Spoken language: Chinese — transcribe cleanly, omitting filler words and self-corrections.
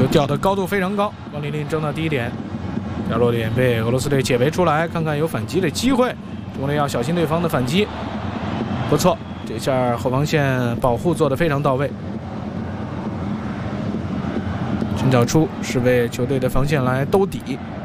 球掉的高度非常高，王琳琳争到第一点，掉落点被俄罗斯队解围出来，看看有反击的机会。中国队要小心对方的反击，不错，这下后防线保护做得非常到位。陈脚初是为球队的防线来兜底。